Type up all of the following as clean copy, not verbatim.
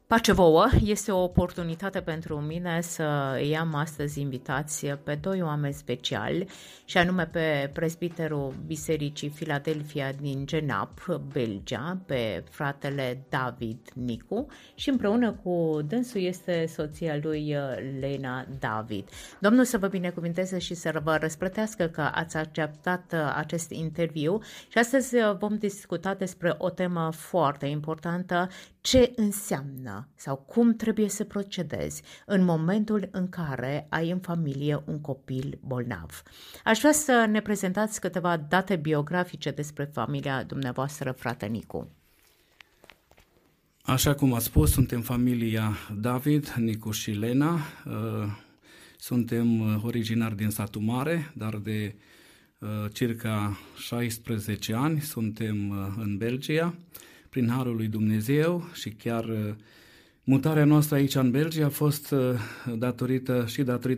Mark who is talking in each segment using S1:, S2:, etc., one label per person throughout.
S1: Pace vouă! Este o oportunitate pentru mine să iau astăzi invitație pe doi oameni speciali, și anume pe prezbiterul Bisericii Filadelfia din Genap, Belgia, pe fratele David Nicu, și împreună cu dânsul este soția lui Lena David. Domnul să vă binecuvinteze și să vă răsplătească că ați acceptat acest interviu și astăzi vom discuta despre o temă foarte importantă: ce înseamnă sau cum trebuie să procedezi în momentul în care ai în familie un copil bolnav. Aș vrea să ne prezentați câteva date biografice despre familia dumneavoastră, frate Nicu.
S2: Așa cum ați spus, suntem familia David, Nicu și Lena. Suntem originari din satul Mare, dar de circa 16 ani suntem în Belgia. Prin harul lui Dumnezeu, și chiar mutarea noastră aici în Belgia a fost datorită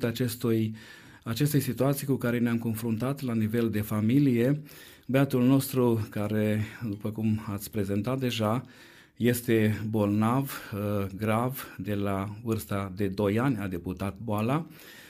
S2: acestei situații cu care ne-am confruntat la nivel de familie. Băiatul nostru, care, după cum ați prezentat deja, este bolnav grav de la vârsta de 2 ani, a debutat boala.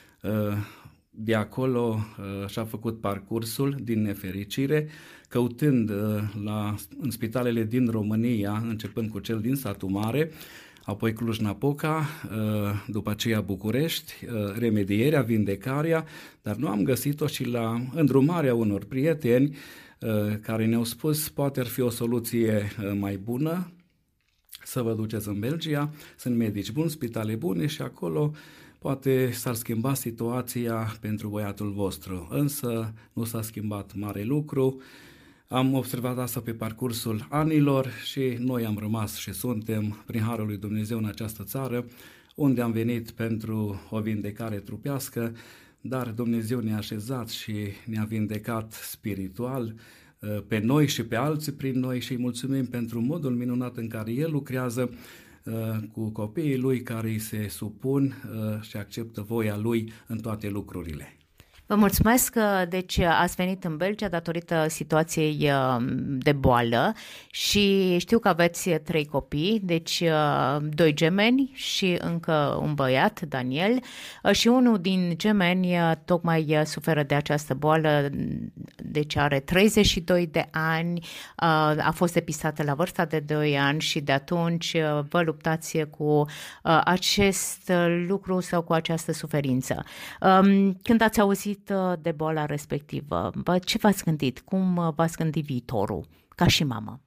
S2: De acolo și-a făcut parcursul din nefericire, căutând în spitalele din România, începând cu cel din satul Mare, apoi Cluj-Napoca, după aceea București, remedierea, vindecarea, dar nu am găsit-o, și la îndrumarea unor prieteni care ne-au spus poate ar fi o soluție mai bună să vă duceți în Belgia, sunt medici buni, spitale bune și acolo poate s-ar schimba situația pentru băiatul vostru, însă nu s-a schimbat mare lucru. Am observat asta pe parcursul anilor și noi am rămas și suntem, prin harul lui Dumnezeu, în această țară, unde am venit pentru o vindecare trupească, dar Dumnezeu ne-a așezat și ne-a vindecat spiritual pe noi și pe alții prin noi, și îi mulțumim pentru modul minunat în care El lucrează cu copiii Lui care îi se supun și acceptă voia Lui în toate lucrurile.
S1: Vă mulțumesc că ați venit în Belgia datorită situației de boală și știu că aveți 3 copii, 2 gemeni și încă un băiat, Daniel, și unul din gemeni tocmai suferă de această boală, are 32 de ani, a fost depistată la vârsta de 2 ani și de atunci vă luptați cu acest lucru sau cu această suferință. Când ați auzit de boala respectivă, ce v-ați gândit? Cum v-ați gândit viitorul, ca și mamă?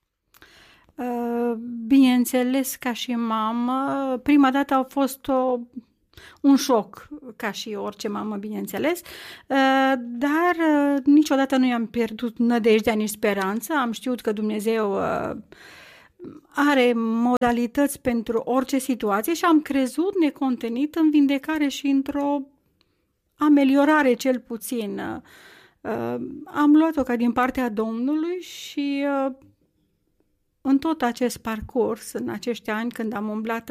S3: Bineînțeles, ca și mamă, prima dată a fost un șoc, ca și orice mamă, bineînțeles, dar niciodată nu i-am pierdut nădejdea nici speranța. Am știut că Dumnezeu are modalități pentru orice situație și am crezut necontenit în vindecare și într-o ameliorare, cel puțin. Am luat-o ca din partea Domnului și în tot acest parcurs, în acești ani, când am umblat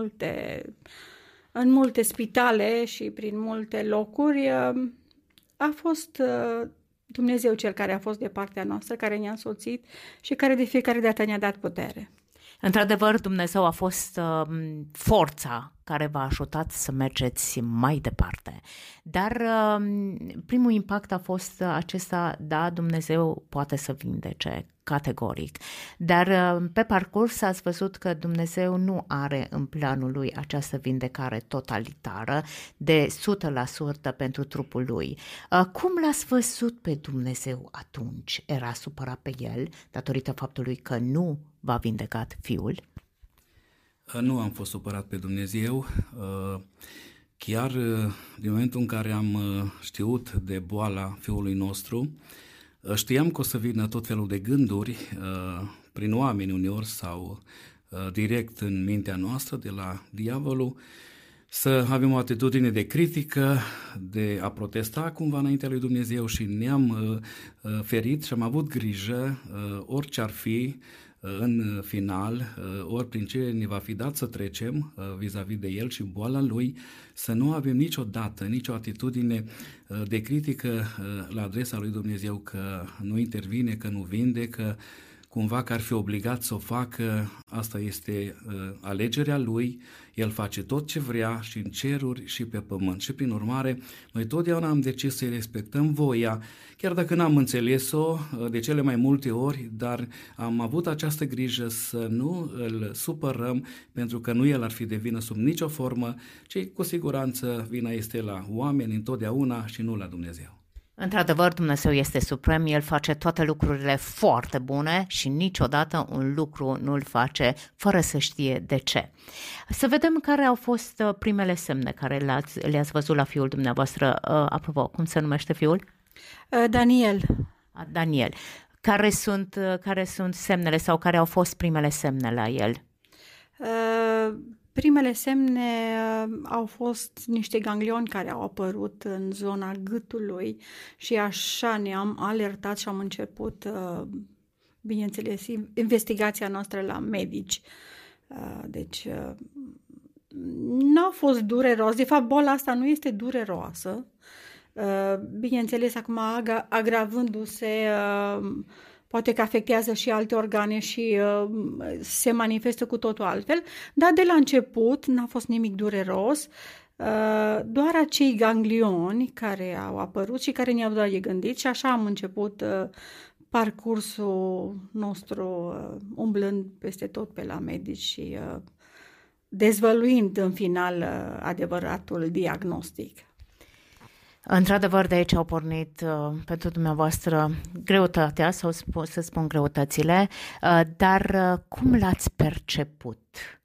S3: în multe spitale și prin multe locuri, a fost Dumnezeu cel care a fost de partea noastră, care ne-a însoțit și care de fiecare dată ne-a dat putere.
S1: Într-adevăr, Dumnezeu a fost forța care v-a ajutat să mergeți mai departe. Dar primul impact a fost acesta: da, Dumnezeu poate să vindece, categoric. Dar pe parcurs ați văzut că Dumnezeu nu are în planul lui această vindecare totalitară de 100% pentru trupul lui. Cum l-ați văzut pe Dumnezeu atunci? Era supărat pe el datorită faptului că nu v-a vindecat fiul?
S2: Nu am fost supărat pe Dumnezeu. Chiar din momentul în care am știut de boala fiului nostru, știam că o să vină tot felul de gânduri prin oameni uneori sau direct în mintea noastră de la diavolul, să avem o atitudine de critică, de a protesta cumva înaintea lui Dumnezeu, și ne-am ferit și am avut grijă, orice ar fi în final, ori prin ce ne va fi dat să trecem vis-a-vis de el și boala lui, să nu avem niciodată nicio atitudine de critică la adresa lui Dumnezeu, că nu intervine, că nu vindecă, cumva că ar fi obligat să o facă, asta este alegerea lui, el face tot ce vrea și în ceruri și pe pământ și prin urmare noi totdeauna am decis să-i respectăm voia, chiar dacă n-am înțeles-o de cele mai multe ori, dar am avut această grijă să nu îl supărăm, pentru că nu el ar fi de vină sub nicio formă, ci cu siguranță vina este la oameni întotdeauna și nu la Dumnezeu.
S1: Într-adevăr, Dumnezeu este suprem, El face toate lucrurile foarte bune și niciodată un lucru nu-l face fără să știe de ce. Să vedem care au fost primele semne care le-ați văzut la fiul dumneavoastră. Apropo, cum se numește fiul?
S3: Daniel.
S1: Daniel. Care sunt semnele sau care au fost primele semne la el?
S3: Primele semne au fost niște ganglioni care au apărut în zona gâtului și așa ne-am alertat și am început, bineînțeles, investigația noastră la medici. Deci, n-a fost dureros. De fapt, boala asta nu este dureroasă. Bineînțeles, acum agravându-se, poate că afectează și alte organe și se manifestă cu totul altfel, dar de la început n-a fost nimic dureros, doar acei ganglioni care au apărut și care ne-au dat de gândit și așa am început parcursul nostru umblând peste tot pe la medici și dezvăluind în final adevăratul diagnostic.
S1: Într-adevăr, de aici au pornit pentru dumneavoastră greutatea, sau să spun greutățile, dar cum l-ați perceput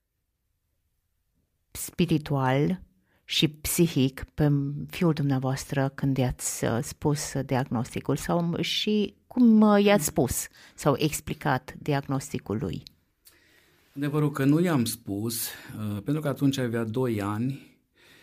S1: spiritual și psihic pe fiul dumneavoastră când i-ați spus diagnosticul și cum i-ați spus sau explicat diagnosticul lui?
S2: Adevărul că nu i-am spus, pentru că atunci avea 2 ani,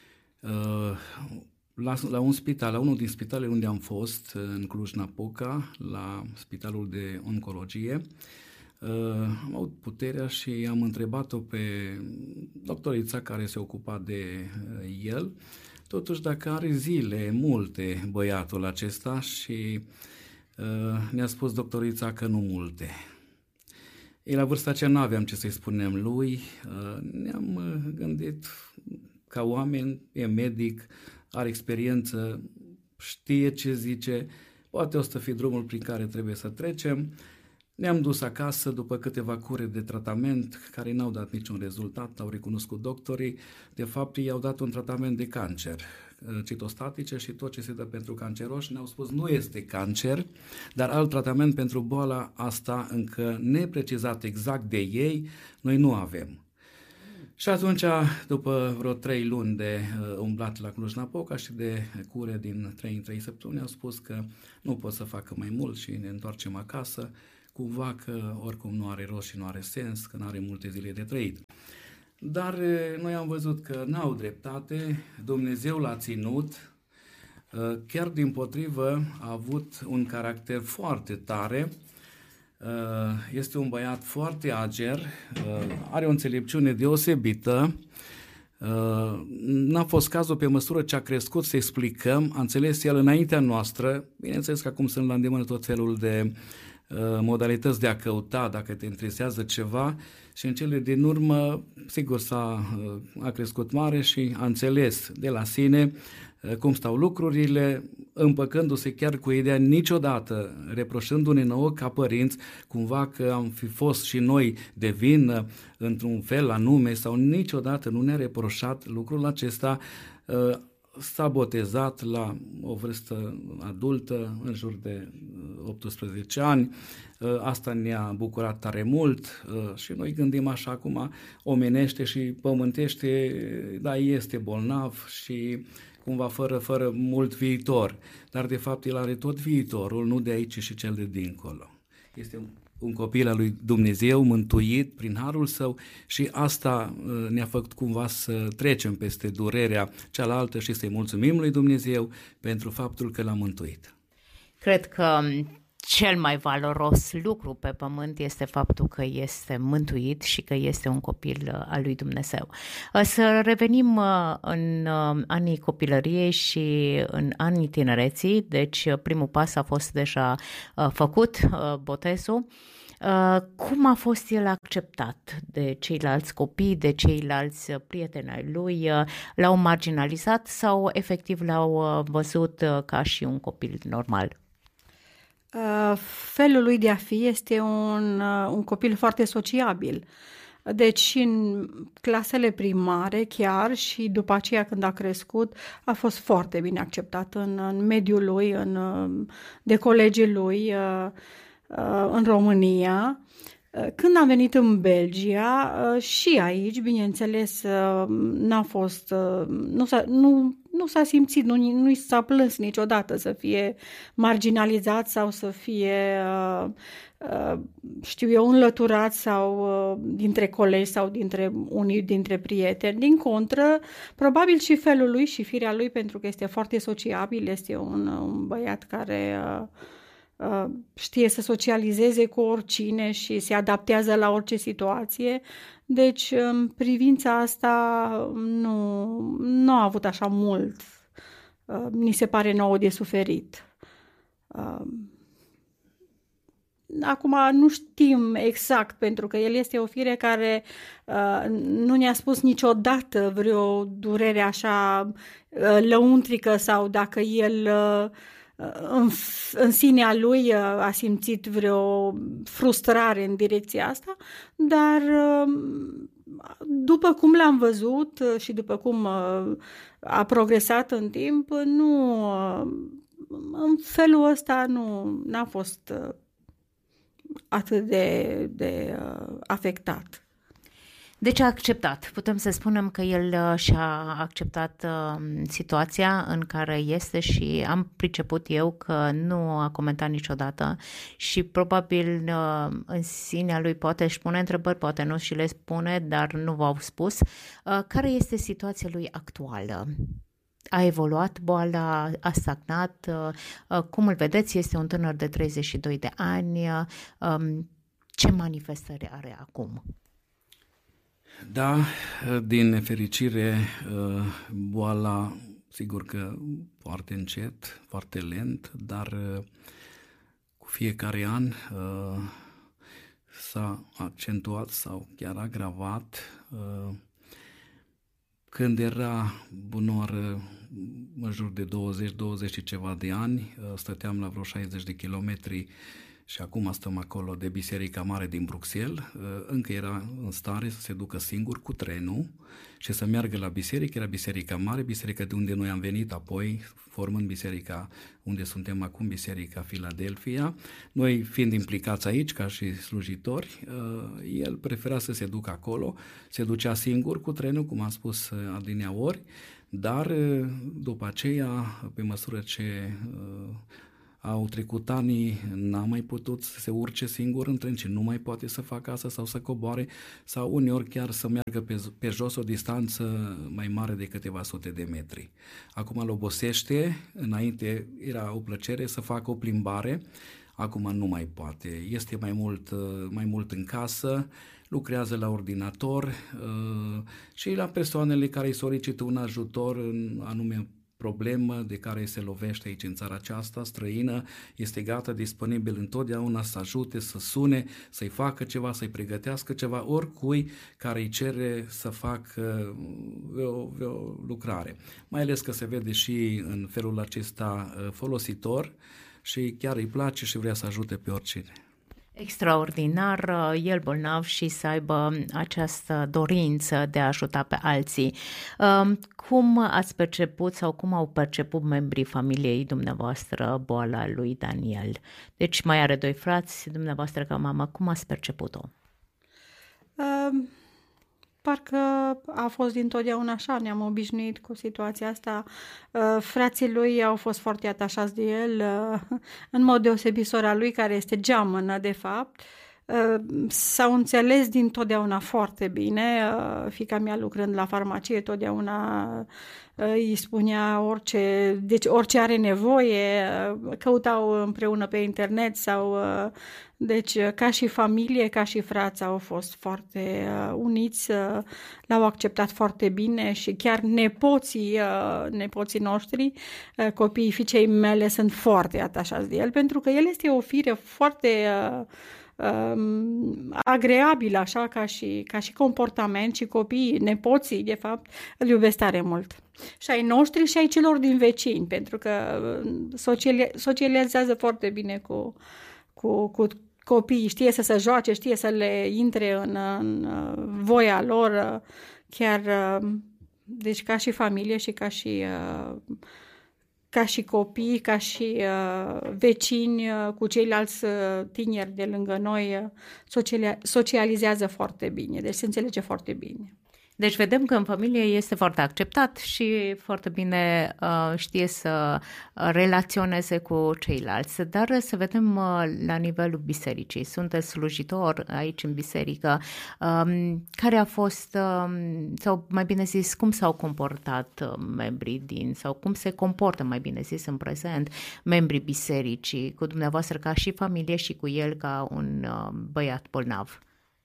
S2: la un spital, la unul din spitalele unde am fost, în Cluj-Napoca, la spitalul de oncologie, am avut puterea și am întrebat-o pe doctorița care se ocupa de el, totuși dacă are zile multe băiatul acesta și ne-a spus doctorița că nu multe. Ei, la vârsta aceea nu aveam ce să-i spunem lui, ne-am gândit ca oameni, e medic, are experiență, știe ce zice, poate o să fie drumul prin care trebuie să trecem. Ne-am dus acasă după câteva cure de tratament care n-au dat niciun rezultat, au recunoscut doctorii. De fapt, i-au dat un tratament de cancer, citostatice și tot ce se dă pentru canceroși. Ne-au spus nu este cancer, dar alt tratament pentru boala asta încă neprecizat exact de ei, noi nu avem. Și atunci, după vreo 3 luni de umblat la Cluj-Napoca și de cure din 3 în 3 săptămâni, au spus că nu pot să facă mai mult și ne întoarcem acasă, cumva că oricum nu are rost și nu are sens, că nu are multe zile de trăit. Dar noi am văzut că n-au dreptate, Dumnezeu l-a ținut, chiar dimpotrivă a avut un caracter foarte tare. Este un băiat foarte ager, are o înțelepciune deosebită, n-a fost cazul pe măsură ce a crescut să explicăm, a înțeles el înaintea noastră, bineînțeles că acum sunt la îndemână tot felul de modalități de a căuta dacă te interesează ceva și în cele din urmă, sigur a crescut mare și a înțeles de la sine cum stau lucrurile, împăcându-se chiar cu ideea niciodată, reproșându-ne nouă ca părinți, cumva că am fi fost și noi de vină într-un fel anume sau niciodată nu ne-a reproșat lucrul acesta. S-a botezat la o vârstă adultă, în jur de 18 ani, asta ne-a bucurat tare mult și noi gândim așa acum, omenește și pământește, da, este bolnav și cumva fără mult viitor, dar de fapt el are tot viitorul, nu de aici și cel de dincolo. Este un copil al lui Dumnezeu, mântuit prin harul său și asta ne-a făcut cumva să trecem peste durerea cealaltă și să-i mulțumim lui Dumnezeu pentru faptul că l-a mântuit.
S1: Cred că cel mai valoros lucru pe pământ este faptul că este mântuit și că este un copil al lui Dumnezeu. Să revenim în anii copilăriei și în anii tinereții, deci primul pas a fost deja făcut, botezul. Cum a fost el acceptat de ceilalți copii, de ceilalți prieteni ai lui? L-au marginalizat sau efectiv l-au văzut ca și un copil normal?
S3: Felul lui de a fi este un copil foarte sociabil. Deci și în clasele primare chiar și după aceea când a crescut a fost foarte bine acceptat în mediul lui, de colegii lui în România. Când am venit în Belgia, și aici, bineînțeles, nu s-a simțit, nu s-a plâns niciodată să fie marginalizat sau să fie, înlăturat sau dintre colegi sau unii dintre prieteni. Din contră, probabil și felul lui și firea lui, pentru că este foarte sociabil, este un băiat care știe să socializeze cu oricine și se adaptează la orice situație. Deci, în privința asta, nu a avut așa mult. Ni se pare nouă de suferit. Acum nu știm exact, pentru că el este o fire care nu ne-a spus niciodată vreo durere așa lăuntrică sau dacă el în sinea lui a simțit vreo frustrare în direcția asta, dar după cum l-am văzut și după cum a progresat în timp, în felul ăsta n-a fost atât de afectat.
S1: Deci a acceptat. Putem să spunem că el și-a acceptat situația în care este și am priceput eu că nu a comentat niciodată și probabil în sinea lui poate își pune întrebări, poate nu și le spune, dar nu v-au spus. Care este situația lui actuală? A evoluat boala, a stagnat? Cum îl vedeți? Este un tânăr de 32 de ani. Ce manifestări are acum?
S2: Da, din nefericire, boala, sigur că foarte încet, foarte lent, dar cu fiecare an s-a accentuat sau chiar agravat. Când era bunoară, în jur de 20 și ceva de ani, stăteam la vreo 60 de kilometri și acum stăm acolo de Biserica Mare din Bruxelles. Încă era în stare să se ducă singur cu trenul și să meargă la biserică. Era Biserica Mare, biserica de unde noi am venit apoi, formând biserica unde suntem acum, Biserica Philadelphia. Noi fiind implicați aici ca și slujitori, el prefera să se ducă acolo, se ducea singur cu trenul, cum am spus adineaori, dar după aceea, pe măsură ce au trecut ani, n-a mai putut să se urce singur în tren și nu mai poate să facă asta sau să coboare sau uneori chiar să meargă pe jos o distanță mai mare de câteva sute de metri. Acum îl obosește, înainte era o plăcere să facă o plimbare, acum nu mai poate. Este mai mult în casă, lucrează la ordinator și la persoanele care îi solicită un ajutor în anume problemă de care se lovește aici în țara aceasta, străină, este gata, disponibil întotdeauna să ajute, să sune, să-i facă ceva, să-i pregătească ceva, oricui care îi cere să facă o lucrare. Mai ales că se vede și în felul acesta folositor și chiar îi place și vrea să ajute pe oricine.
S1: Extraordinar, el bolnav și să aibă această dorință de a ajuta pe alții. Cum ați perceput sau cum au perceput membrii familiei dumneavoastră boala lui Daniel? Deci mai are 2 frați, dumneavoastră ca mamă, cum ați perceput-o?
S3: Parcă a fost dintotdeauna așa, ne-am obișnuit cu situația asta. Frații lui au fost foarte atașați de el, în mod deosebit sora lui, care este geamănă, de fapt. S-au înțeles dintotdeauna foarte bine. Fiica mea, lucrând la farmacie, totdeauna îi spunea orice are nevoie, căutau împreună pe internet sau... Deci, ca și familie, ca și frați au fost foarte uniți, l-au acceptat foarte bine și chiar nepoții noștri, copiii fiicei mele, sunt foarte atașați de el, pentru că el este o fire foarte agreabil așa ca și comportament și copiii, nepoții, de fapt, îl iubesc tare mult. Și ai noștri și ai celor din vecini, pentru că socializează foarte bine cu copiii, știe să se joace, știe să le intre în voia lor, chiar, deci ca și familie și ca și copii, ca și vecini cu ceilalți tineri de lângă noi, socializează foarte bine, deci se înțelege foarte bine.
S1: Deci vedem că în familie este foarte acceptat și foarte bine știe să relaționeze cu ceilalți. Dar să vedem la nivelul bisericii. Sunteți slujitor aici în biserică. Care a fost, sau mai bine zis, cum s-au comportat membrii sau cum se comportă, mai bine zis, în prezent, membrii bisericii cu dumneavoastră ca și familie și cu el ca un băiat bolnav?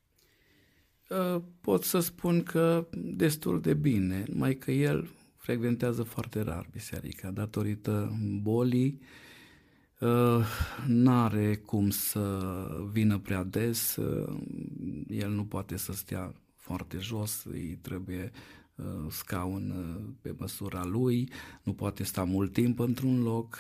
S2: Pot să spun că destul de bine, numai că el frecventează foarte rar biserica, datorită bolii, n-are cum să vină prea des, el nu poate să stea foarte jos, îi trebuie scaun pe măsura lui, nu poate sta mult timp într-un loc,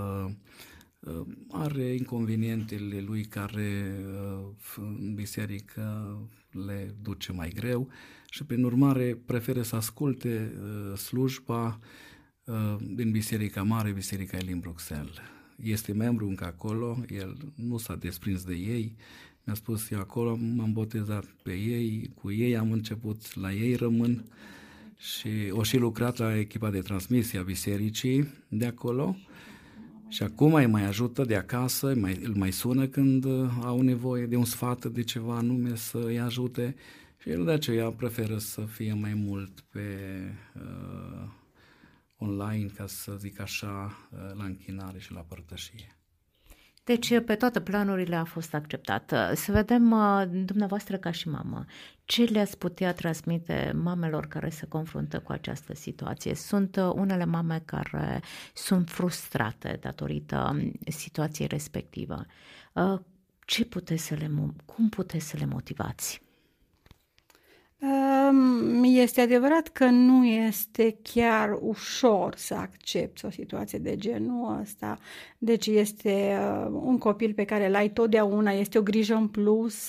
S2: are inconvenientele lui care în biserică le duce mai greu și prin urmare preferă să asculte slujba din Biserica Mare, Biserica Elim Bruxelles. Este membru încă acolo, el nu s-a desprins de ei, mi-a spus eu acolo m-am botezat pe ei, cu ei am început, la ei rămân și o și lucrat la echipa de transmisie a bisericii de acolo. Și acum îi mai ajută de acasă, îl mai sună când au nevoie de un sfat, de ceva anume să îi ajute și el de aceea preferă să fie mai mult pe online, ca să zic așa, la închinare și la părtășie.
S1: Deci pe toate planurile a fost acceptat. Să vedem dumneavoastră ca și mamă, ce le-ați putea transmite mamelor care se confruntă cu această situație? Sunt unele mame care sunt frustrate datorită situației respectivă. Cum puteți să le motivați?
S3: Este adevărat că nu este chiar ușor să accepți o situație de genul ăsta. Deci este un copil pe care l-ai totdeauna, este o grijă în plus,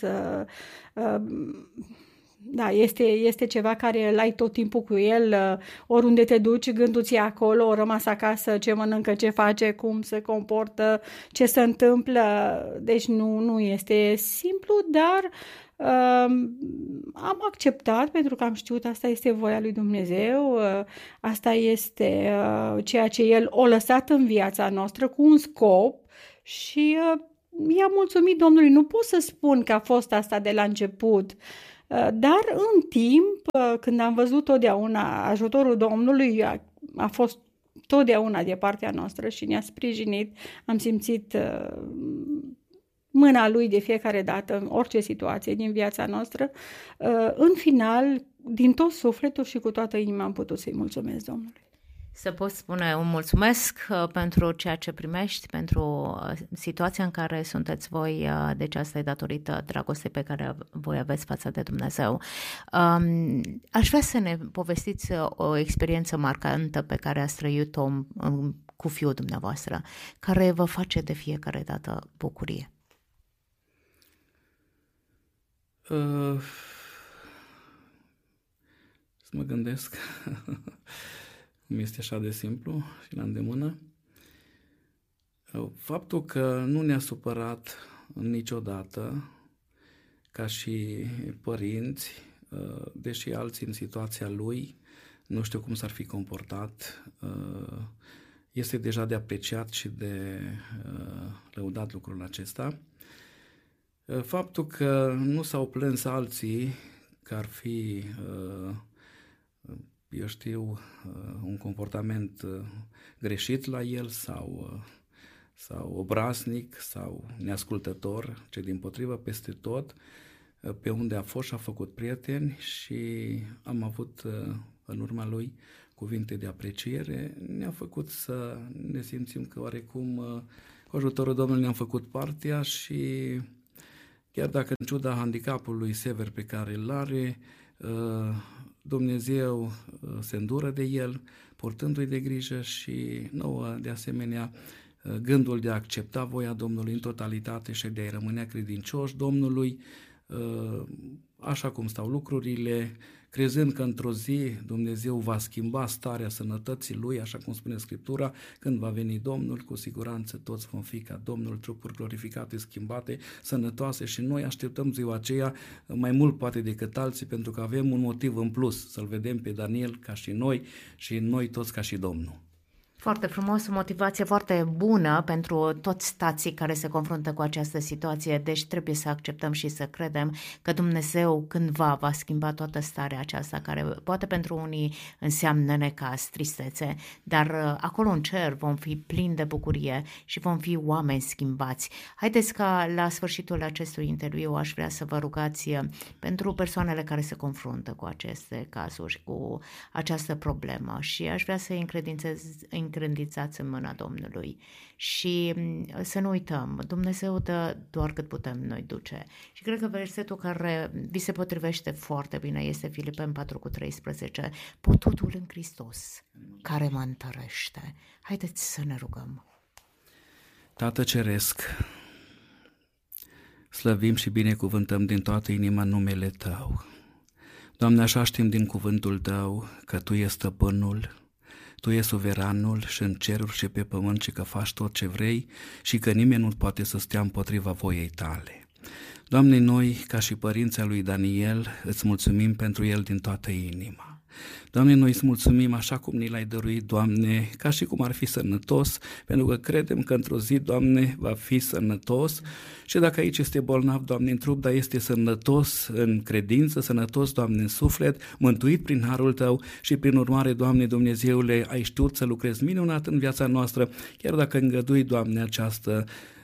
S3: da, este ceva care l-ai tot timpul cu el, oriunde te duci, gândul ți-e acolo, o rămas acasă, ce mănâncă, ce face, cum se comportă, ce se întâmplă. Deci nu este simplu, dar am acceptat pentru că am știut asta este voia lui Dumnezeu, asta este ceea ce El a lăsat în viața noastră cu un scop și i-am mulțumit Domnului. Nu pot să spun că a fost asta de la început, dar în timp, când am văzut totdeauna ajutorul Domnului, a fost totdeauna de partea noastră și ne-a sprijinit, am simțit mâna lui de fiecare dată, în orice situație din viața noastră. În final, din tot sufletul și cu toată inima am putut să-i mulțumesc Domnului.
S1: Să poți spune un mulțumesc pentru ceea ce primești, pentru situația în care sunteți voi, deci asta e datorită dragostei pe care voi aveți față de Dumnezeu. Aș vrea să ne povestiți o experiență marcantă pe care ați trăit-o cu fiul dumneavoastră, care vă face de fiecare dată bucurie.
S2: Să mă gândesc. Nu este așa de simplu și la îndemână. Faptul că nu ne-a supărat niciodată ca și părinți, deși alții în situația lui nu știu cum s-ar fi comportat, este deja de apreciat și de lăudat lucrul acesta. Faptul că nu s-au plâns alții că ar fi, eu știu, un comportament greșit la el sau obraznic sau neascultător, ci dimpotrivă peste tot, pe unde a fost și a făcut prieteni și am avut în urma lui cuvinte de apreciere, ne-a făcut să ne simțim că oarecum cu ajutorul Domnului ne-am făcut partea și chiar dacă în ciuda handicapului sever pe care îl are, Dumnezeu se îndură de el, purtându-i de grijă și nouă, de asemenea, gândul de a accepta voia Domnului în totalitate și de a rămâne credincioși Domnului, așa cum stau lucrurile, crezând că într-o zi Dumnezeu va schimba starea sănătății Lui, așa cum spune Scriptura, când va veni Domnul, cu siguranță toți vom fi ca Domnul, trupuri glorificate, schimbate, sănătoase, și noi așteptăm ziua aceea mai mult poate decât alții, pentru că avem un motiv în plus, să-L vedem pe Daniel ca și noi toți ca și Domnul.
S1: Foarte frumos, o motivație foarte bună pentru toți tații care se confruntă cu această situație, deci trebuie să acceptăm și să credem că Dumnezeu cândva va schimba toată starea aceasta, care poate pentru unii înseamnă necaz, tristețe, dar acolo în cer vom fi plini de bucurie și vom fi oameni schimbați. Haideți ca la sfârșitul acestui interviu aș vrea să vă rugați pentru persoanele care se confruntă cu aceste cazuri, cu această problemă, și aș vrea să încredințați în mâna Domnului și să nu uităm, Dumnezeu dă doar cât putem noi duce. Și cred că versetul care vi se potrivește foarte bine este Filipeni 4:13, pot totul în Hristos care mă întărește. Haideți să ne rugăm.
S2: Tată Ceresc, slăvim și binecuvântăm din toată inima numele Tău. Doamne, așa știm din cuvântul Tău că Tu ești stăpânul, Tu ești suveranul și în ceruri și pe pământ, și că faci tot ce vrei și că nimeni nu poate să stea împotriva voiei Tale. Doamne, noi, ca și părinții lui Daniel, îți mulțumim pentru el din toată inima. Doamne, noi îți mulțumim așa cum ni l-ai dăruit, Doamne, ca și cum ar fi sănătos, pentru că credem că într-o zi, Doamne, va fi sănătos, și dacă aici este bolnav, Doamne, în trup, dar este sănătos în credință, sănătos, Doamne, în suflet, mântuit prin harul Tău, și prin urmare, Doamne Dumnezeule, ai știut să lucrezi minunat în viața noastră, chiar dacă îngădui, Doamne, această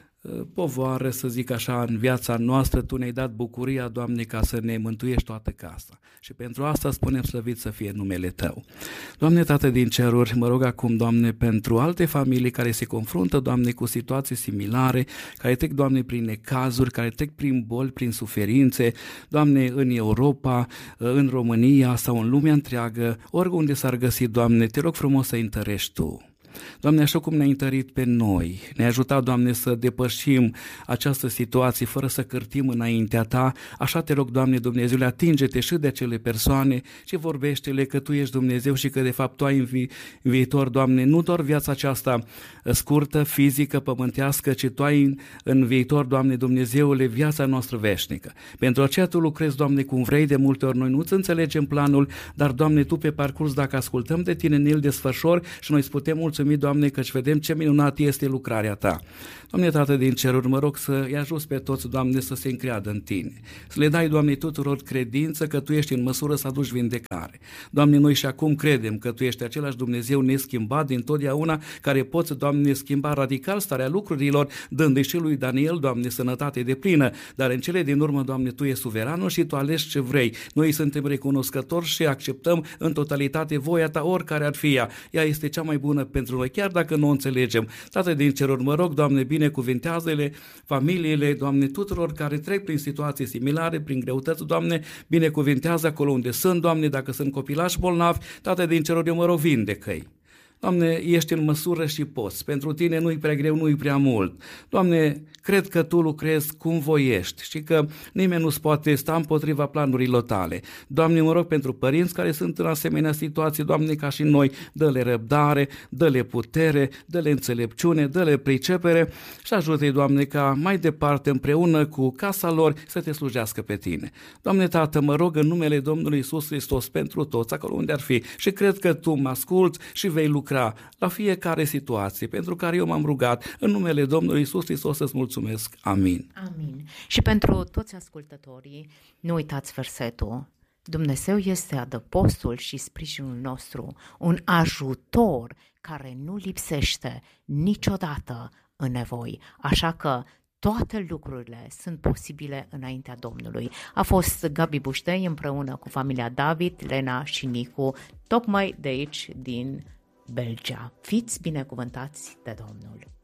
S2: povoară, să zic așa, în viața noastră. Tu ne-ai dat bucuria, Doamne, ca să ne mântuiești toată casa. Și pentru asta spunem slăvit să fie numele Tău. Doamne, Tată din ceruri, mă rog acum, Doamne, pentru alte familii care se confruntă, Doamne, cu situații similare, care trec, Doamne, prin necazuri, care trec prin boli, prin suferințe, Doamne, în Europa, în România sau în lumea întreagă, oriunde s-ar găsi, Doamne, te rog frumos să-i întărești Tu. Doamne, așa cum ne-ai întărit pe noi, ne-ai ajutat, Doamne, să depășim această situație fără să cârtim înaintea Ta, așa te rog, Doamne Dumnezeule, atinge-te și de acele persoane și vorbește-le că Tu ești Dumnezeu și că de fapt Tu ai în viitor, Doamne, nu doar viața aceasta scurtă, fizică, pământească, ci Tu ai în viitor, Doamne Dumnezeule, viața noastră veșnică. Pentru aceea Tu lucrezi, Doamne, cum vrei, de multe ori noi nu-ți înțelegem planul, dar, Doamne, Tu pe parcurs, dacă ascultăm de Tine, ne-l desfășori și noi îți putem mulțumi, Doamne, căci vedem ce minunat este lucrarea Ta. Doamne, Tată din ceruri, mă rog să-i ajuți pe toți, Doamne, să se încreadă în Tine. Să le dai, Doamne, tuturor credință că Tu ești în măsură să aduci vindecare. Doamne, noi și acum credem că Tu ești același Dumnezeu neschimbat dintotdeauna, care poți, Doamne, schimba radical starea lucrurilor, dându-i și lui Daniel, Doamne, sănătate deplină, dar în cele din urmă, Doamne, Tu ești suveranul și Tu alegi ce vrei. Noi suntem recunoscători și acceptăm în totalitate voia Ta, oricare ar fi ea. Ea este cea mai bună pentru noi, chiar dacă nu o înțelegem. Tată din ceruri, mă rog, Doamne, binecuvintează-le, familiile, Doamne, tuturor care trec prin situații similare, prin greutăți, Doamne, binecuvintează acolo unde sunt, Doamne, dacă sunt copilași bolnavi, Tată din ceruri, eu mă rog, vindecă-i. Doamne, ești în măsură și poți. Pentru Tine nu-i prea greu, nu-i prea mult. Doamne, cred că Tu lucrezi cum voiești și că nimeni nu-ți poate sta împotriva planurilor Tale. Doamne, mă rog pentru părinți care sunt în asemenea situații, Doamne, ca și noi, dă-le răbdare, dă-le putere, dă-le înțelepciune, dă-le pricepere și ajută-i, Doamne, ca mai departe, împreună cu casa lor, să Te slujească pe Tine. Doamne, Tată, mă rog în numele Domnului Iisus Hristos pentru toți, acolo unde ar fi, și cred că Tu mă asculți și vei lucra la fiecare situație pentru care eu m-am rugat. În numele Domnului Iisus Hristos să-ți mulțumesc. Amin.
S1: Amin. Și pentru toți ascultătorii, nu uitați versetul. Dumnezeu este adăpostul și sprijinul nostru, un ajutor care nu lipsește niciodată în nevoi. Așa că toate lucrurile sunt posibile înaintea Domnului. A fost Gabi Buștei împreună cu familia David, Lena și Nicu, tocmai de aici din Belgia. Fiți binecuvântați de Domnul!